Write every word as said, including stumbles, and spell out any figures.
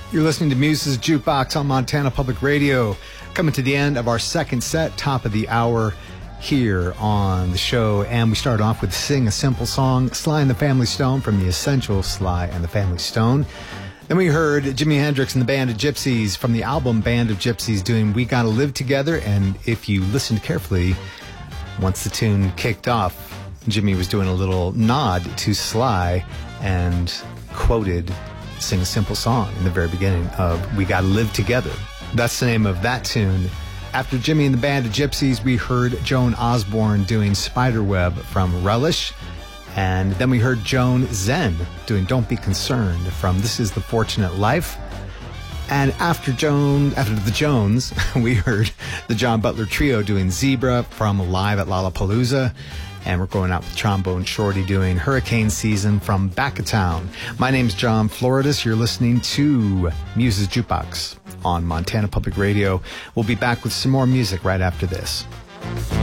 You're listening to Muse's Jukebox on Montana Public Radio. Coming to the end of our second set, top of the hour here on the show. And we start off with Sing a Simple Song, Sly and the Family Stone from the Essential Sly and the Family Stone. Then we heard Jimi Hendrix and the Band of Gypsies from the album Band of Gypsies doing We Gotta Live Together. And if you listened carefully, once the tune kicked off, Jimmy was doing a little nod to Sly and quoted Sing a Simple Song in the very beginning of We Gotta Live Together. That's the name of that tune. After Jimmy and the Band of Gypsies, we heard Joan Osborne doing Spiderweb from Relish. And then we heard Joan Zen doing Don't Be Concerned from This Is the Fortunate Life. And after Joan, after the Jones, we heard the John Butler Trio doing Zebra from Live at Lollapalooza. And we're going out with Trombone Shorty doing Hurricane Season from Back of Town. My name's John Floridis. You're listening to Muse's Jukebox on Montana Public Radio. We'll be back with some more music right after this.